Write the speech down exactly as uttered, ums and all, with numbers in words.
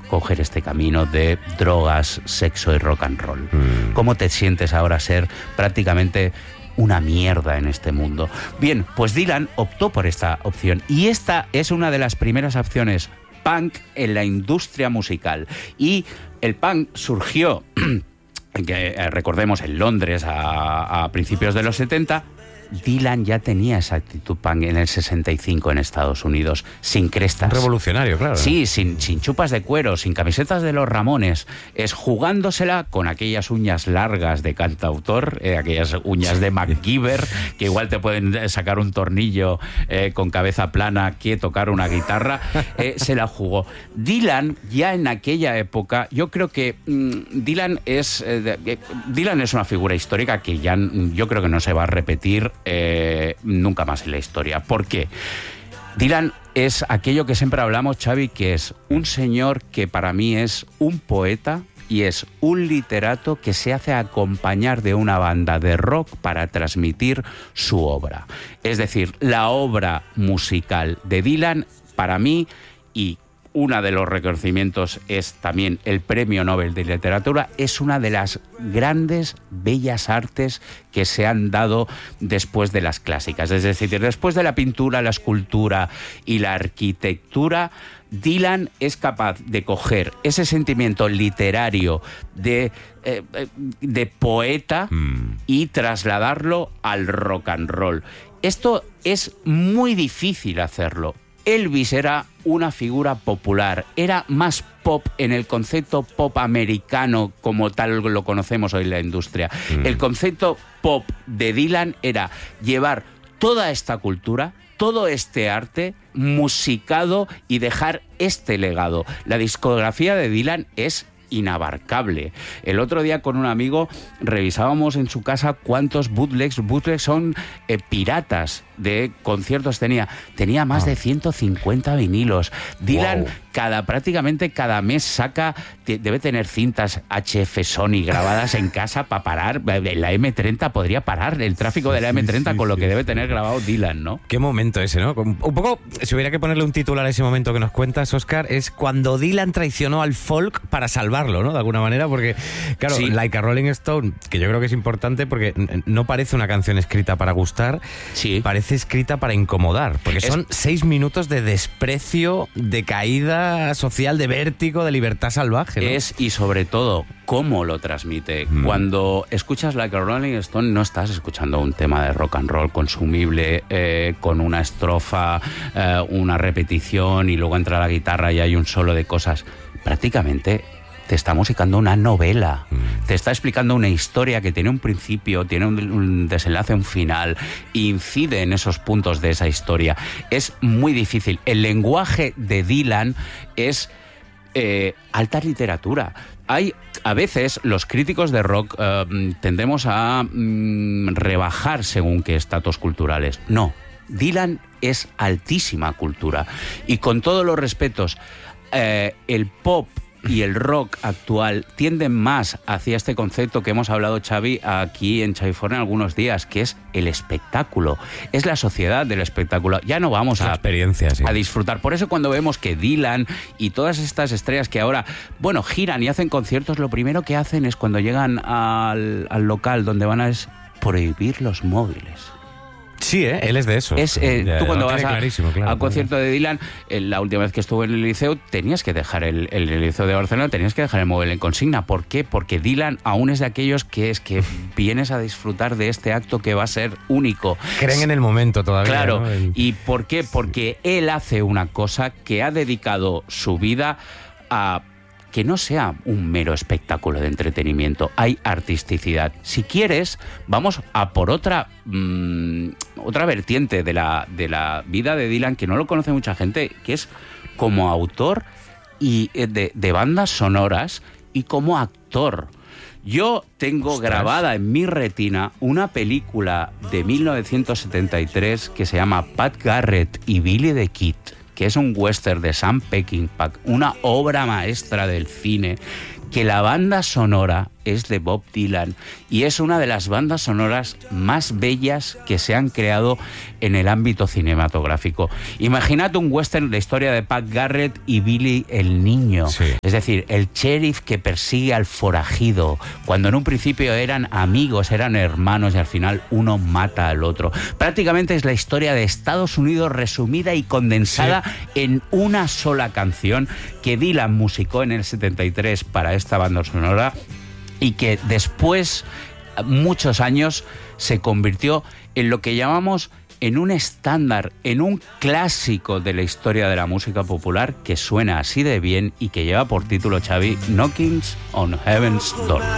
coger este camino de drogas, sexo y rock and roll. Mm. ¿Cómo te sientes ahora ser prácticamente una mierda en este mundo? Bien, pues Dylan optó por esta opción y esta es una de las primeras opciones punk en la industria musical. Y el punk surgió, que, eh, recordemos, en Londres a, a principios de los setenta. Dylan ya tenía esa actitud punk en el sesenta y cinco en Estados Unidos, sin crestas. Revolucionario, claro. Sí, sin, sin chupas de cuero, sin camisetas de los Ramones, es jugándosela con aquellas uñas largas de cantautor, eh, aquellas uñas de MacGyver, que igual te pueden sacar un tornillo eh, con cabeza plana que tocar una guitarra, eh, se la jugó. Dylan, ya en aquella época, yo creo que mmm, Dylan es eh, eh, Dylan es una figura histórica que ya yo creo que no se va a repetir Eh, nunca más en la historia. ¿Por qué? Dylan es aquello que siempre hablamos, Xavi, que es un señor que para mí es un poeta y es un literato que se hace acompañar de una banda de rock para transmitir su obra. Es decir, la obra musical de Dylan, para mí, y uno de los reconocimientos es también el Premio Nobel de Literatura, es una de las grandes bellas artes que se han dado después de las clásicas. Es decir, después de la pintura, la escultura y la arquitectura, Dylan es capaz de coger ese sentimiento literario de, eh, de poeta mm. y trasladarlo al rock and roll. Esto es muy difícil hacerlo. Elvis era una figura popular, era más pop en el concepto pop americano como tal lo conocemos hoy en la industria. Mm. El concepto pop de Dylan era llevar toda esta cultura, todo este arte musicado y dejar este legado. La discografía de Dylan es inabarcable. El otro día con un amigo revisábamos en su casa cuántos bootlegs, bootlegs son eh, piratas de conciertos tenía. Tenía más oh. de ciento cincuenta vinilos. Dylan wow. cada prácticamente cada mes saca, debe tener cintas H F Sony grabadas en casa para parar. La eme treinta podría parar el tráfico de la eme treinta sí, sí, con lo que sí, debe sí. tener grabado Dylan, ¿no? Qué momento ese, ¿no? Un poco, si hubiera que ponerle un titular a ese momento que nos cuentas, Óscar, es cuando Dylan traicionó al folk para salvarlo, ¿no? De alguna manera, porque, claro, sí. Like a Rolling Stone, que yo creo que es importante porque no parece una canción escrita para gustar, sí. parece escrita para incomodar, porque es... son seis minutos de desprecio, de caída social, de vértigo, de libertad salvaje, ¿no? Es, y sobre todo, cómo lo transmite. Mm. Cuando escuchas Like a Rolling Stone, no estás escuchando un tema de rock and roll consumible, eh, con una estrofa, eh, una repetición, y luego entra la guitarra y hay un solo de cosas. Prácticamente te está musicando una novela, mm. te está explicando una historia que tiene un principio, tiene un, un desenlace, un final, incide en esos puntos de esa historia. Es muy difícil. El lenguaje de Dylan es eh, alta literatura. Hay, a veces, los críticos de rock eh, tendemos a mm, rebajar según qué estatus culturales. No, Dylan es altísima cultura. Y con todos los respetos, eh, el pop y el rock actual tienden más hacia este concepto que hemos hablado, Xavi, aquí en Xavifornia algunos días, que es el espectáculo. Es la sociedad del espectáculo. Ya no vamos a, experiencia, sí. a disfrutar. Por eso cuando vemos que Dylan y todas estas estrellas que ahora, bueno, giran y hacen conciertos, lo primero que hacen es cuando llegan al, al local donde van a es prohibir los móviles. Sí, ¿eh? Él es de eso. Es, eh, ya, tú cuando no vas a, claro, al concierto de Dylan, eh, la última vez que estuve en el liceo, tenías que dejar el, el, el liceo de Barcelona, tenías que dejar el móvil en consigna. ¿Por qué? Porque Dylan aún es de aquellos que es que vienes a disfrutar de este acto que va a ser único. Creen en el momento todavía. Claro. ¿no? El... ¿Y por qué? Porque él hace una cosa que ha dedicado su vida a que no sea un mero espectáculo de entretenimiento. Hay artisticidad. Si quieres, vamos a por otra mmm, otra vertiente de la, de la vida de Dylan, que no lo conoce mucha gente, que es como autor y de, de bandas sonoras y como actor. Yo tengo Ostras. grabada en mi retina una película de mil novecientos setenta y tres que se llama Pat Garrett y Billy the Kid, que es un western de Sam Peckinpah, una obra maestra del cine, que la banda sonora es de Bob Dylan y es una de las bandas sonoras más bellas que se han creado en el ámbito cinematográfico. Imagínate un western de historia de Pat Garrett y Billy el Niño. Sí. Es decir, el sheriff que persigue al forajido, cuando en un principio eran amigos, eran hermanos y al final uno mata al otro. Prácticamente es la historia de Estados Unidos resumida y condensada sí. en una sola canción que Dylan musicó en el setenta y tres para esta banda sonora y que después, muchos años, se convirtió en lo que llamamos en un estándar, en un clásico de la historia de la música popular que suena así de bien y que lleva por título, Xavi, Knockings on Heaven's Door.